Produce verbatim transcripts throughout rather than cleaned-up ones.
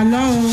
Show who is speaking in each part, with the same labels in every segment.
Speaker 1: Àlọ́ o.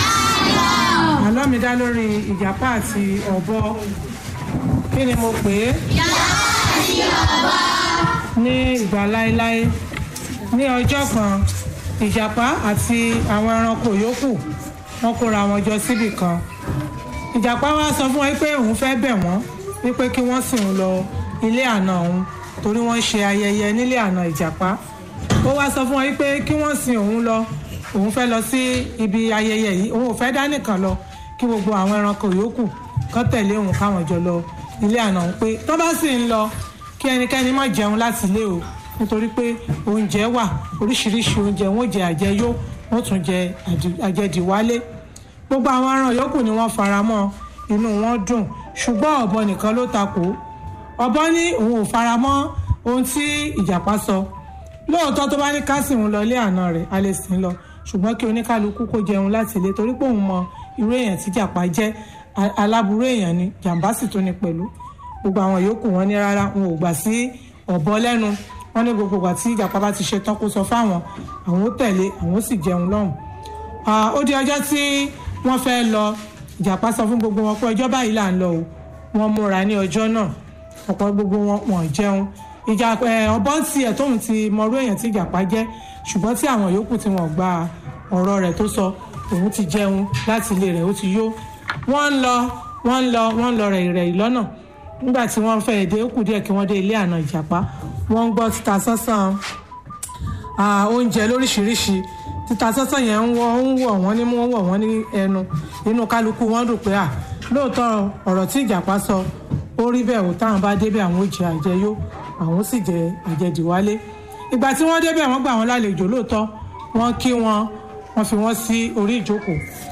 Speaker 1: Àlọ́ mi dá lórí ìjàpá àti ọ̀bọ. Kí ni mo pè é?
Speaker 2: Ìjàpá àti ọ̀bọ.
Speaker 1: Ní ìgbà láéláé, ní ọjọ́ kan, ìjàpá àti àwọn ẹranko yòókù wọ́n kóra wọn jọ síbì kan. Ìjàpá wá sọ fún wọn pé òun fẹ́ bẹ̀ wọ́n wípé kí wọ́n sìn òun lọ ilé àna òun torí wọ́n ṣe ayẹyẹ nílé àna ìjàpá. Ó wá sọ fún wọn wípé kí wọ́n sìn òun lọ, òun fẹ́ lọ sí ibi ayẹyẹ yìí, òun ò fẹ́ dá nìkan lọ, kí gbogbo àwọn ẹranko yòókù kán tẹ̀lé òun káwọn jọ lọ ilé àna òun, pé tó bá sì ń lọ kí ẹnikẹ́ni má jẹun láti ilé o, nítorí pé oúnjẹ wà, oríṣiríṣi oúnjẹ, wọ́n jẹ àjẹyó, wọ́n tún jẹ àjẹdìwálé. Gbogbo àwọn ẹran yòókù ni wọ́n fara mọ́, inú wọn dùn, ṣùgbọ́n ọ̀bọ nìkan ló takò. Ọ̀bọ ní òun ò fara mọ́ ohun tí ìjàpá sọ. Lóòótọ́ tó bá ní ká sìn òun lọ ilé àna rẹ̀, a lè sìn lọ, ṣùgbọ́n kí oníkálukú kó jẹun láti ilé, torí pé òun mọ irú èèyàn tí ìjàpá jẹ́, aláburú èèyàn ni, jàǹbá sì tún ni pẹ̀lú. Gbogbo àwọn yòókù wọn ní rárá, wọn ò gbà sí ọ̀bọ lẹ́nu. Wọ́n ní gbogbo ìgbà tí ìjàpá bá ti ṣe tán kó sọ fáwọn, àwọn ó tẹ̀lé, àwọn ó sì jẹun lọ́hùn. Ó di ọjọ́ tí wọ́n fẹ́ lọ, ìjàpá sọ fún gbogbo wọn pé ọjọ́ báyìí là ń lọ o. Wọ́n múra ní ọjọ́ náà, ọ̀pọ̀ gbogbo wọn wọ́n jẹun. Ọ̀bọ ń tiẹ̀ tóun ti mọrú èèyàn tí ìjàpá jẹ́, ṣùgbọ́n tí àwọn yòókù tí wọ́n gba ọ̀rọ̀ rẹ̀ tó sọ, òun ti jẹun láti ilé rẹ̀, ó ti yó. Wọ́n ń lọ wọ́n ń lọ wọ́n ń lọ rẹ̀ rẹ̀ lọ́nà. Nígbà tí wọ́n fẹ́ èdè ó kù díẹ̀ kí wọ́n dé ilé àna ìjàpá, wọ́n ń gbọ́ títa sánsán oúnjẹ lóríṣiríṣi. Títa sánsán yẹn ń wọ̀ ń wọ̀ wọ́n ní mú wọ̀ wọ́n ní ẹnu. Inú kálukú wọn dùn pé à lóòótọ́ ọ̀rọ̀ tí ìjàpá sọ ó rí bẹ́ẹ̀ o, táwọn bá débẹ̀ àwọn ó jẹ àjẹyó, àwọn ó sì jẹ àjẹdìwálé. Ìgbà tí wọ́n débẹ̀ wọ́n gbà wọ́n lálejò lóòótọ́, wọ́n kí wọn, wọ́n fi wọ́n sí orí ìjókòó.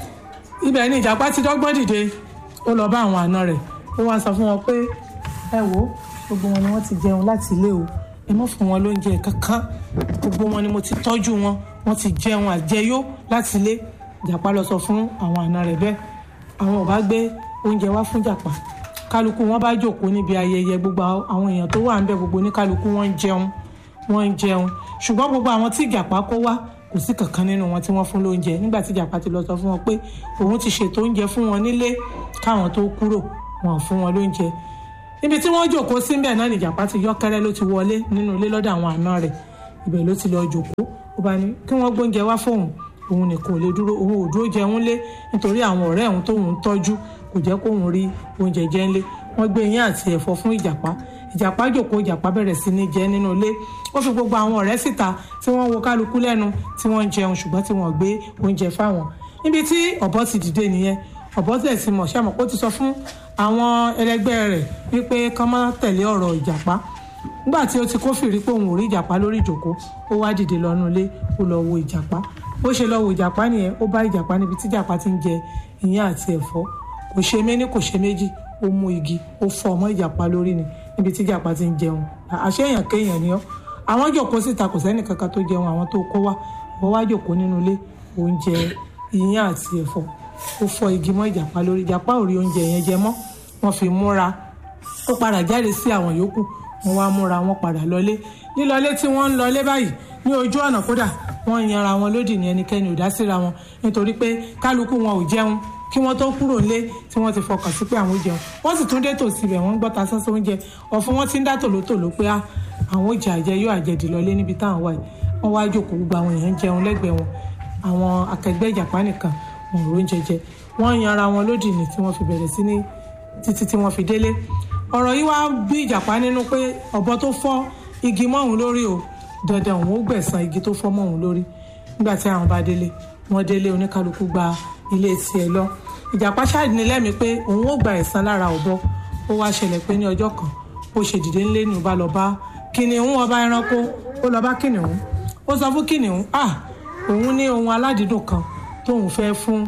Speaker 1: Ibẹ̀ ni ìjàpá ti dọ́gbọ́n dìde, ó lọ bá àwọn àna rẹ̀, ó wá sọ fún wọn pé ẹ wò ó, gbogbo wọn ni wọ́n ti jẹun láti ilé o, ẹ má fún wọn lóúnjẹ kankan, gbogbo wọn ni mo ti tọ́jú wọn, wọ́n ti jẹun àjẹyó láti ilé. Ìjàpá lọ sọ fún àwọn àna rẹ̀ bẹ́ẹ̀, àwọn ò bá gbé oúnjẹ wá fún ìjàpá. Kálukú wọn bá jókòó níbi ayẹyẹ, gbogbo àwọn èèyàn tó wà ń bẹ̀, gbogbo ní kálukú wọn ń jẹun wọ́n ń jẹun, ṣùgbọ́n gbogbo àwọn tí ìjàpá kó wá kò sí kankan nínú wọn tí wọ́n fún lóúnjẹ. Nígbà tí ìjàpá ti lọ sọ fún wọn pé òun ti ṣètò oúnjẹ fún wọn nílé káwọn tó kúrò, wọn ò fún wọn lóúnjẹ. Níbi tí wọ́n jókòó síbẹ̀ náà ni ìjàpá ti yọ́kẹ́rẹ́ ló ti wọlé nínú ilé lọ́dọ̀ àwọn àna rẹ̀. Ibẹ̀ ló ti lọ jókòó, ó bá ní kí wọ́n gbóúnjẹ wá fóun, òun nìkan ò lè dúró, òun ò dúró jẹun lé nítorí àwọn ọ̀rẹ́ òun tóun ń tọ́jú kò jẹ́ kóun rí oúnjẹ jẹ ńlé. Wọ́n gbé iyán àti ẹ̀fọ́ fún ìjàpá. Ìjàpá jókòó, ìjàpá bẹ̀rẹ̀ sí ní jẹ nínú ilé. Ó fi gbogbo àwọn ọ̀rẹ́ síta tí wọ́n wo kálukú lẹ́nu tí wọ́n ń jẹun, ṣùgbọ́n tí wọ́n gbé oúnjẹ fáwọn. Níbi tí ọ̀bọ ti dìde nìyẹn, ọ̀bọ tẹ̀ sí mọ̀ ṣàmọ̀ ó ti sọ fún àwọn ẹlẹgbẹ́ rẹ̀ wípé kán má tẹ̀lé ọ̀rọ̀ ìjàpá. Nígbà tí ó ti kófìrí pé òun ò rí ìjàpá lórí ìjókòó, ó wá dìde lọ́nú ilé, ó lọ wo ìjàpá. Ó ṣe lọ wo ìjàpá nìyẹn, ó bá ìjàpá níbi tí ìjàpá ti ń jẹ iyán àti ẹ̀fọ́. Kò ṣe méní kò ṣe méjì, ó mú igi, ó fọ́ ọmọ ìjàpá lórí ni níbi tí ìjàpá ti ń jẹun. Àṣé èèyàn kéèyàn ni ọ́. Àwọn jókòó síta, kò sẹ́ni kankan tó jẹun, àwọn tó kó wá, wọ́n wá jókòó nínú ilé, oúnjẹ iyán àti ẹ̀fọ́. Ó fọ́ igi mọ́ ìjàpá lórí. Ìjàpá ò rí oúnjẹ yẹn jẹ mọ́. Wọ́n fi múra, ó padà jáde sí àwọn yòókù, wọ́n wá múra, wọ́n padà lọlé. Lílọlé tí wọ́n ń lọlé báyìí ní ojú ọ̀nà, kódà wọ́n yanra wọn lódì ní, ẹnikẹ́ni ò dá síra wọn, nítorí pé kálukú wọn ò jẹun kí wọ́n tó kúrò nílé tí wọ́n ti fọkàn sí pé àwọn jẹun. Wọ́n sì tún dé tòsí rẹ̀, wọ́n gbọ́ ta sánsán oúnjẹ, ọ̀fun wọn ti ń dá tòlótòló pé àwọn ò jẹ àjẹyó àjẹdì lọlé níbi táwọn wà yìí. Wọ́n wá jókòó, gbogbo àwọn èèyàn jẹun lẹ́gbẹ̀ẹ́ wọn. Àwọn akẹgbẹ́ ìjàpá nìkan wọn ò róúnjẹ jẹ. Wọ́n yanra wọn lódì ní tí wọ́n fi bẹ̀rẹ̀ sí ní títí tí wọ́n fi délé. Ọ̀rọ̀ yìí wá bí ìjàpá nínú pé ọ̀bọ tó fọ́ igi mọ́ òun lórí o, dandan òun ó gbẹ̀san igi tó fọ́ mọ́ òun lórí. Nígbà tí àwọn bá délé, wọ́n délé, oníkálukú gba ilé tiẹ̀ lọ. Ìjàpá ṣáàdì ní lẹ́mìí pé òun ó gba ẹ̀san lára ọ̀bọ. Ó wá ṣẹlẹ̀ pé ní ọjọ́ kan, ó ṣe dìde ńlé ní ó bá lọ bá kìnìún ọba ẹranko. Ó lọ bá kìnìún, ó sọ fún kìnìún, ah òun ní ohun aládìídùn kan tóun fẹ́ fún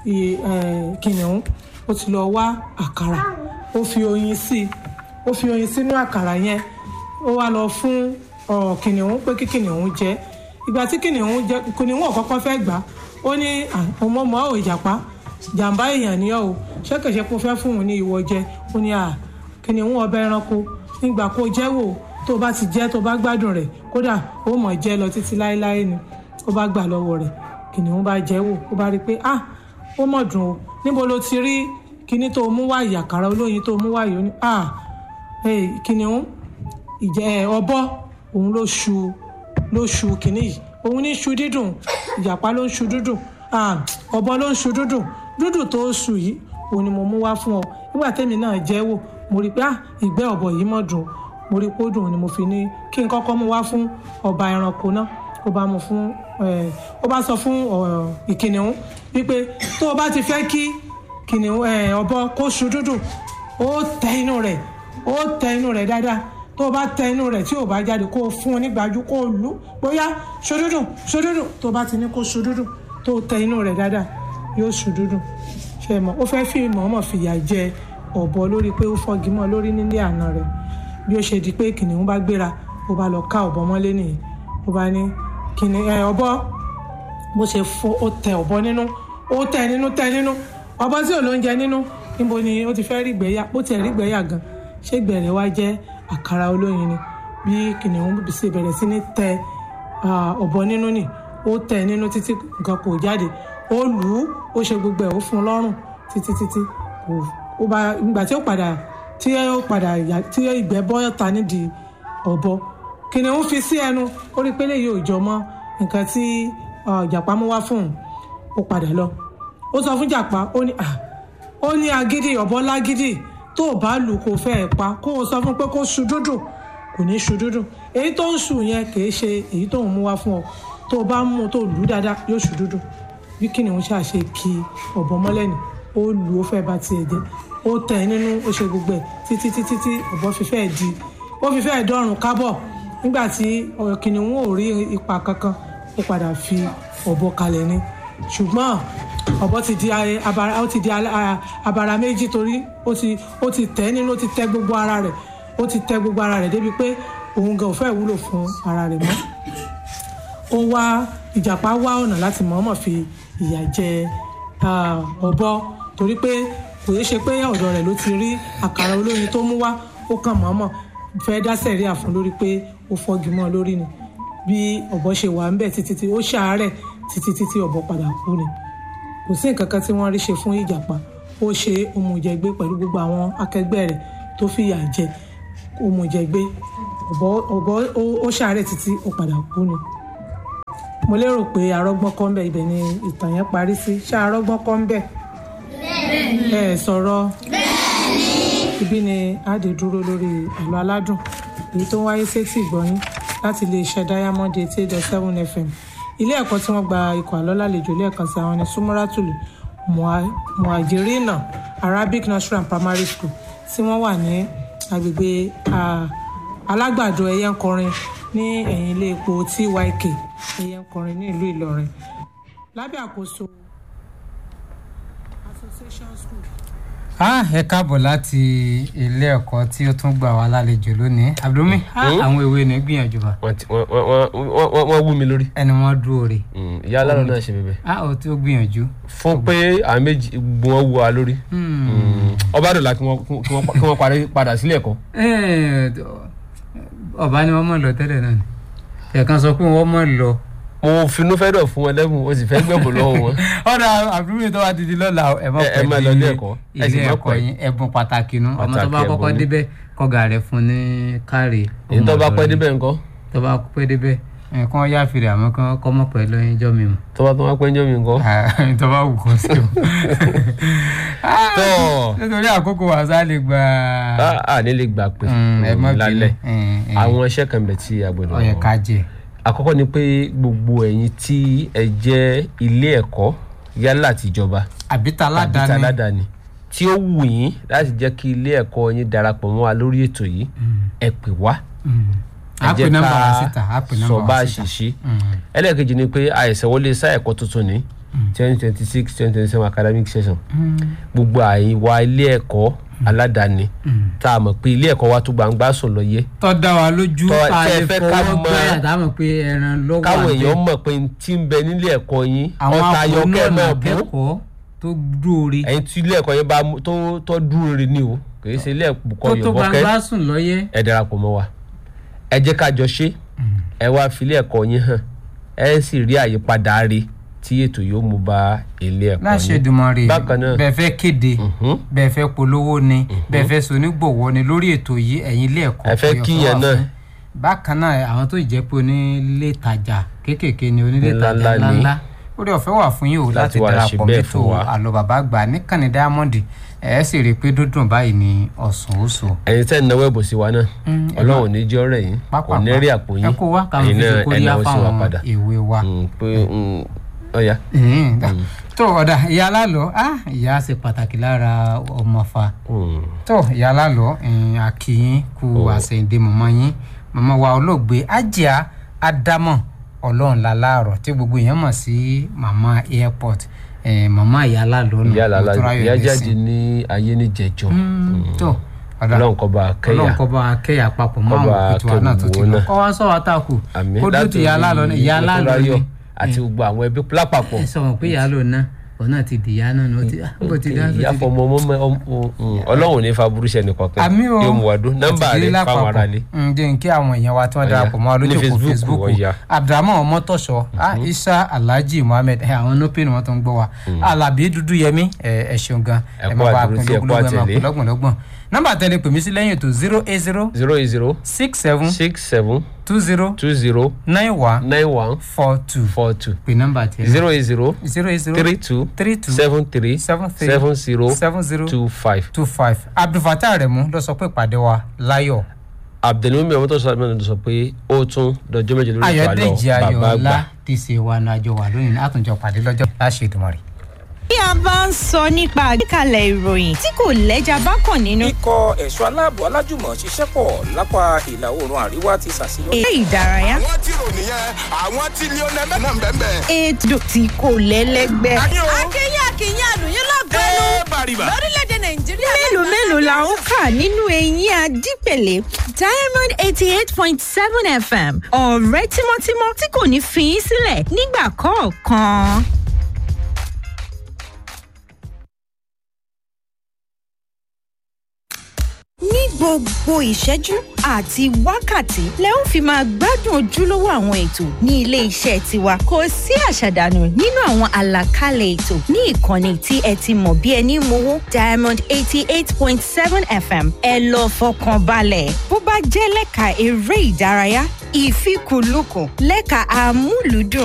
Speaker 1: kìnìún. Ó ti lọ wá àkàrà, ó fi oyin sí, ó fi oyin sínú àkàrà yẹn. Ó wá lọ fún kìnìún pé kí kìnìún jẹ. Ìgbà tí kìnìún jẹ, kìnìún ọ̀kọ́kọ́ fẹ́ gbà, ó ní ọmọ ọmọ ò ìjàpá, jàǹbá èèyàn ni ọ́ o, ṣẹ́kẹ̀ṣẹ́ kó fẹ́ fún òun ní ìwọ jẹ. Ó ní à kìnìún ọba ẹranko, nígbà kó jẹ́ wò, tó bá ti jẹ́ tó bá gbádùn rẹ̀, kódà ó mọ̀ jẹ́ lọ títí láéláé ni. Ó bá gbà lọ́wọ́ rẹ̀, kìnìún bá jẹ́ wò ó bá rí pé ah ó mọ̀ dùn o níbo ló ti rí kíní tó mú wá yìí àkàrà olóyin tó mú wá yìí ó ní ah kìnìún ìjẹ́ ọ̀bọ òun ló ṣu ló ṣu kíní yìí òun ní ṣu dídùn ìjàpá ló ń ṣu dúdùn ọ̀bọ ló ń ṣu dúdùn dúdùn tó ṣu yìí òun ni mo mú wá fún ọ nígbà tẹ́mi náà jẹ́ wò mo rí pé ah ìgbẹ́ ọ̀bọ yìí mọ̀ dùn mo rí pé ó dùn ni mo fi ní kí n kọ́kọ́ mú wá fún ọba ẹranko náà ó bá mú fún ó bá sọ fún ìkìnìún wípé tó o bá ti fẹ́ kí kìnìún ọ̀bọ kó ṣu dúdùn ó tẹ inú rẹ̀ ó tẹ inú rẹ̀ dáadáa tó o bá tẹ inú rẹ̀ tí ò bá jáde kó o fún un nígbàjú kó o lù bóyá ṣu dúdùn ṣu dúdùn tó o bá ti ní kó ṣu dúdùn tó o tẹ inú rẹ̀ dáadáa yóò ṣu dúdùn ṣe mọ̀ ó fẹ́ fi mọ̀ọ́mọ̀ fìyà jẹ ọ̀bọ lórí pé ó fọ́gi mọ́ lórí nílé àná rẹ̀ bí ó ṣe di pé kìnìún bá gbéra ó bá lọ ká ọ̀bọ mọ́lé nìyẹn ó bá ní kìnìún ẹ ọ̀bọ bó ṣe fọ ó tẹ ọ̀bọ nínú ó tẹ nínú tẹ nínú ọ̀bọ tí ò lóúnjẹ nínú níbo ni ó ti fẹ́ rí gbẹ́yà ó tiẹ̀ rí gbẹ́yà gan ṣé gbẹ̀rẹ̀ wá jẹ́ àkàrà olóyin ni bí kìnìún ṣe bẹ̀rẹ̀ sí ní tẹ ọ̀bọ nínú nì ó tẹ nínú títí nǹkan kò jáde ó lù ú ó ṣe gbogbo ẹ̀ ó fún un lọ́rùn títí títí kò ó bá ìgbà tí ó padà tí ó padà tí ìgbẹ́ bọ́ ta nídìí ọ̀bọ kìnìún fi sí ẹnu ó rí pé léyìí ò jọ mọ́ nǹkan tí ìjàpá mú wá fún un ó padà lọ ó sọ fún ìjàpá ó ní à ó ní agídí ọ̀bọ lágídí tó o bá lù kó fẹ́ ẹ̀ pa kó o sọ fún pé kó ṣu dúdùn kò ní ṣu dúdùn èyí tó ń ṣù yẹn kì í ṣe èyí tó ń mú wá fún ọ tó o bá mú tó lù dáadáa yóò ṣu dúdùn bí kìnìún ṣàṣe kí ọ̀bọ mọ́lẹ̀ ni ó lù ó fẹ́ bá tiẹ̀ jẹ́ ó tẹ̀ nínú ó ṣe gbogbo ẹ̀ títí títí tí ọ̀bọ fi fẹ́ di ó fi fẹ́ dọ́rùn kábọ̀ nígbà tí kìnìún ò rí ipa kankan ó padà fi ọ̀bọ kalẹ̀ ni ṣùgbọ́n ọ̀bọ ti di abara ó ti di abara méjì torí ó ti ó ti tẹ̀ nínú ó ti tẹ̀ gbogbo ara rẹ̀ ó ti tẹ̀ gbogbo ara rẹ̀ débi pé òun gan ò fẹ́ wúlò fún ara rẹ̀ mọ́ ó wá ìjàpá wá ọ̀nà láti mọ̀ọ́mọ̀ fi ìyà jẹ ọ̀bọ torí pé kò yẹ ṣe pé ọ̀dọ̀ rẹ̀ ló ti rí àkàrà olóyin tó mú wá ó kàn mọ̀ọ́mọ̀ fẹ́ dá sẹ̀ríà fún lórí pé ó fọ́gi mọ́ lórí ni bí ọ̀bọ ṣe wà ń bẹ̀ títí tí ó ṣàárẹ̀ títí títí ọ̀bọ padà kú ni kò sí nǹkan kan tí wọ́n rí ṣe fún ìjàpá ó ṣe òmùjẹgbé pẹ̀lú gbogbo àwọn akẹgbẹ́ rẹ̀ tó fìyà jẹ òmùjẹgbé ọ̀bọ ọ̀bọ ó ṣàárẹ̀ títí ó padà kú ni mo lérò pé arọ́gbọ́n kọ́ ń bẹ̀ ibẹ̀ ni ìtàn yẹn parí sí ṣá arọ́gbọ́n kọ́ ń bẹ̀ ẹ sọ̀rọ̀ ibi ni àdè dúró lórí àlọ́ aládùn èyí tó ń wáyé sétí ìgbọ̀nyín láti iléeṣẹ́ Diamond eighty eight dot seven F M ilé ẹ̀kọ́ tí wọ́n gba ikọ̀ àlọ́ lálejò lẹ́ẹ̀kan sí àwọn ní Sumaratul Muhajirina Arabic Nursery and Primary School tí wọ́n wà ní agbègbè alágbàdo ẹ̀yẹ́nkọrin ní ẹ̀yìn ilé epo T Y K ẹ̀yẹ́nkọrin ní ìlú Ìlọrin lábẹ́ àkóso Association School.
Speaker 3: Ah, ẹ káàbọ̀ láti ilé ẹ̀kọ́ tí ó tún gbà wá lálejò lónìí Abdulmi àwọn èwe ní gbìyànjú bá.
Speaker 4: wọ́n wú mi lórí.
Speaker 3: ẹni wọ́n dúró rè.
Speaker 4: ìyá alárò náà ṣe bẹ̀bẹ̀.
Speaker 3: a ò tí ó gbìyànjú.
Speaker 4: fún pé àwọn méjì gbọ́n wọ́n wú wa lórí. ọba dọ̀la kí wọ́n parí padà sílé ẹ̀kọ́.
Speaker 3: ọba ni wọ́n mọ̀ lọ tẹ́lẹ̀ náà ni ẹ̀kan sọ pé wọ́n mọ̀ lọ.
Speaker 4: mo finú fẹ́ dọ̀ fún wọn lẹ́bùn o sì fẹ́ gbẹ̀bùn lọ́wọ́ wọn.
Speaker 3: ọ̀dà Abdulmi tó wá ti di lọ́la ẹ̀ mọ̀ pẹ̀lú ilé ẹ̀kọ́ yín ẹ̀bùn pàtàkì nu ọmọ tó bá kọ́kọ́ débẹ̀ kọ́gà rẹ̀ fún ní káre.
Speaker 4: èyí tó bá pẹ́ débẹ̀ ńkọ́.
Speaker 3: tó bá pẹ́ débẹ̀ nǹkan yá fìrì àmọ́ kán kọ́ mọ̀ pẹ̀lú ẹjọ́ mi mọ̀.
Speaker 4: tó bá tó wá pẹ́ ẹjọ́ mi ńkọ́.
Speaker 3: tó bá wù kó sí o. nítorí àkókò wàsá lè gba.
Speaker 4: a ní lè gbà pé lálẹ́ àwọn iṣẹ́ kan bẹ̀ tí a gbọ́dọ̀.
Speaker 3: ó yẹ ká jẹ.
Speaker 4: àkọ́kọ́ ni pé gbogbo ẹ̀yin tí ẹ jẹ́ ilé ẹ̀kọ́ yálà tìjọba
Speaker 3: àbí
Speaker 4: taládàáni tí ó wù yín láti jẹ́ kí ilé ẹ̀kọ́ yín darapọ̀ mọ́ wa lórí ètò yìí ẹ pè wá ẹ jẹ́ ká sọ bá a ṣe ṣe. ẹlẹ́ẹ̀kejì ni pé àìsàn wọlé sáà ẹ̀kọ́ tuntun ní twenty twenty six twenty twenty seven academic session gbogbo àìwá ilé ẹ̀kọ́ aládàáni tá a mọ̀ pé ilé ẹ̀kọ́ wa tó gbangba sùn lọ yé.
Speaker 3: tó dá wa lójú àlè fọwọ́ gbẹ́yà tá a mọ̀ pé ẹran lọ́wọ́ àdé.
Speaker 4: káwọn èèyàn mọ̀ pé tí ń bẹ nílé ẹ̀kọ́ yín
Speaker 3: ọ̀tá ayọ́kẹ́ náà bú tó dúró rí.
Speaker 4: ẹ̀yin tí ilé ẹ̀kọ́ yín bá tó dúró rí ni o kì í ṣe ilé ẹ̀kọ́
Speaker 3: tó gbangba sùn lọ yé.
Speaker 4: ẹ darapọ̀ mọ́ wa ẹ jẹ́ ká jọ ṣe ẹ wá fi ilé ẹ̀kọ́ yín hàn ẹ sì rí àyípadà rí tí ètò yóò mú bá ilé ẹ̀kọ́
Speaker 3: ní. láṣẹ Èdùmàrè bẹ́ẹ̀ fẹ́ kéde bẹ́ẹ̀ fẹ́ polówó ni bẹ́ẹ̀ fẹ́ sonígbòwọ́ ni lórí ètò yìí ẹ̀yin ilé ẹ̀kọ́
Speaker 4: ẹ fẹ́ kíyàn náà.
Speaker 3: bákan náà àwọn tó jẹ́ pé onílé ìtajà kéékèèké ni onílé ìtajà ńláńlá orí ọ̀fẹ́ wà fún yín o láti darapọ̀ mẹ́tò àlọ́ bàbá àgbà níkànnì Diamond ẹ sì rí i pé dúdùn báyìí ni ọ̀sán oṣù.
Speaker 4: ẹ̀yin tẹ́ ń náwó ẹ̀bùn sí wa náà Ọlọ́run ní jẹ́ ọ̀rẹ́ yín kò ní rí àpò yín
Speaker 3: ẹ̀yin náà ẹ̀ náwó sí wa padà ìwé wa.
Speaker 4: ọ̀ya.
Speaker 3: tó ọ̀dà ìyá alálọ́ ìyá ṣe pàtàkì lára ọmọ fa. tó ìyá alálọ́ àkìyín kú àṣẹ̀ǹdè mọ̀mọ́ yín mọ̀mọ́ wa olóògbé Àjíà Ádámọ̀ Ọlọ́run láláàrọ̀ tí gbogbo èèyàn mọ̀ sí mama airport mama ìyálà lọ́nà
Speaker 4: ìyá jáde ní ayé ní jẹjọ.
Speaker 3: tó
Speaker 4: Ọlọ́run kó bá kẹ́yà
Speaker 3: Ọlọ́run kó bá kẹ́yà papọ̀ mọ́ àwọn òkútu wa náà tó ti lọ kọ́ wá sọ wá tàkù kó dúró ti ìyálà lọ́nà ìyálà lọ́nà
Speaker 4: àti gbogbo àwọn ẹbí lápapọ̀.
Speaker 3: ẹ sọ pé ìyá lọ́nà òun náà ti dìyà náà ni ó ti bó ti dá.
Speaker 4: ìyá fọmọ ọmọ Ọlọ́run ní fa burúkú sẹ́ni kankan yóò mú wa dún nọ́mbà rẹ̀ fáwọn ará lé.
Speaker 3: ǹjẹ́ n kí àwọn èèyàn wa tí wọ́n darapọ̀ mọ́ wa lójú òpó Facebook Abdulrahman Ọmọtọ́ṣọ Aisha Alhaji Muhammed àwọn nópè ni wọ́n tó ń gbọ́ wa Alabi Dúdúyẹmí ẹ ṣeun gan ẹ máa bá a pín lógúnlógún ẹ máa pín lọ́gbọ̀nlọ́gbọ̀n nọ́mbà tẹ́lẹ̀ pè mí sí lẹ́yìn ètò zero eight zero
Speaker 4: zero eight zero
Speaker 3: six seven
Speaker 4: six seven
Speaker 3: two zero
Speaker 4: two zero
Speaker 3: nine one
Speaker 4: nine one
Speaker 3: four two
Speaker 4: four two
Speaker 3: pè nọ́mbà tẹ́lẹ̀
Speaker 4: zero eight zero
Speaker 3: zero eight zero
Speaker 4: three two
Speaker 3: three two
Speaker 4: seven three
Speaker 3: seven three
Speaker 4: seven zero
Speaker 3: seven zero
Speaker 4: two five
Speaker 3: two five Abdulfatah Aremu ló sọ pé ìpàdé wa láyọ̀.
Speaker 4: Abdulmumi Ọmọtọ́ṣọ ló sọ pé ó tún dọjọ́ méje lórí ìpàdé
Speaker 3: Ayọ̀dèjì Ayọ̀ọlá ti ṣe wa ní àjọ wà lónìí àtúnjọ pàdé lọ́jọ́ láṣẹ Èdùmàrè.
Speaker 5: bí a bá ń sọ nípa àgbékalẹ̀ ìròyìn tí kò lẹ́jà bákan nínú.
Speaker 6: ikọ̀ ẹ̀ṣọ́ aláàbò alájùmọ̀ ṣiṣẹ́ pọ̀ lápá ìlà oòrùn àríwá ti ṣàṣeyọrí.
Speaker 5: eré ìdárayá.
Speaker 7: àwọn tí rò nìyẹn àwọn tí Lionel Messi náà ń bẹ́ẹ̀ bẹ́ẹ̀.
Speaker 5: ètò tí kò lẹ́lẹ́gbẹ́.
Speaker 8: akínyìn akínyìn àlùyìn lọ́gọ́nù lórílẹ̀‐èdè Nàìjíríà.
Speaker 5: mélòó mélòó la ń kà nínú eyín Adípèlé Diamond eighty eight point seven F M ọ̀rẹ́ tímọ́tímọ́ tí kò ní fi í sílẹ̀ nígbà kọ̀ọ̀kan. ní gbogbo ìṣẹ́jú àti wákàtí lẹ ó fi máa gbádùn ojúlówó àwọn ètò ní ilé iṣẹ́ tiwa kò sí àṣàdànù nínú àwọn àlàkalẹ̀ ètò ní ìkànnì tí ẹ ti mọ̀ bí ẹni mowó Diamond eighty eight point seven F M ẹ lọ fọkàn balẹ̀ bó bá jẹ́ lẹ́ka eré ìdárayá ìfikùnlukùn lẹ́ka àmúlùdùn